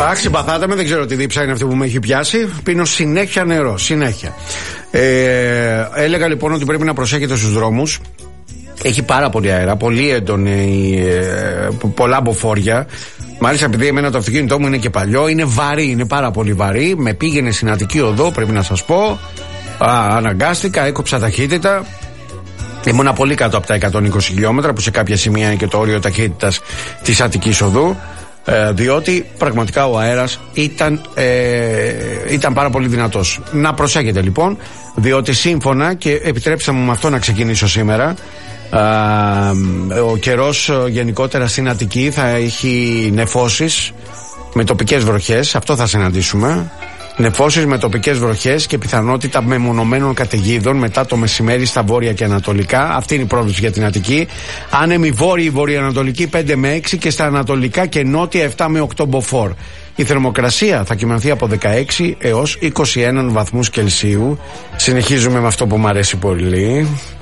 Αχ, συμπαθάτε με, δεν ξέρω τι δίψα είναι αυτή που με έχει πιάσει. Πίνω συνέχεια νερό, συνέχεια. Έλεγα λοιπόν ότι πρέπει να προσέχετε στους δρόμους. Έχει πάρα πολύ αέρα, πολύ έντονη, πολλά μποφόρια. Μάλιστα, επειδή εμένα το αυτοκίνητό μου είναι και παλιό, είναι βαρύ, είναι πάρα πολύ βαρύ. Με πήγαινε στην Αττική Οδό, πρέπει να σας πω. Αναγκάστηκα, έκοψα ταχύτητα. Ήμουνα πολύ κάτω από τα 120 χιλιόμετρα, που σε κάποια σημεία είναι και το όριο ταχύτητας της Αττικής Οδού. Διότι πραγματικά ο αέρας ήταν πάρα πολύ δυνατός. Να προσέχετε λοιπόν, διότι σύμφωνα, και επιτρέψτε μου με αυτό να ξεκινήσω σήμερα, ο καιρός γενικότερα στην Αττική θα έχει νεφώσεις με τοπικές βροχές. Αυτό θα συναντήσουμε. Νεφώσεις με τοπικές βροχές και πιθανότητα μεμονωμένων καταιγίδων μετά το μεσημέρι στα βόρεια και ανατολικά. Αυτή είναι η πρόβλεψη για την Αττική. Άνεμοι βόρειοι, βορειοανατολικοί 5 με 6 και στα ανατολικά και νότια 7 με 8 μποφόρ. Η θερμοκρασία θα κυμανθεί από 16 έως 21 βαθμούς Κελσίου. Συνεχίζουμε με αυτό που μου αρέσει πολύ.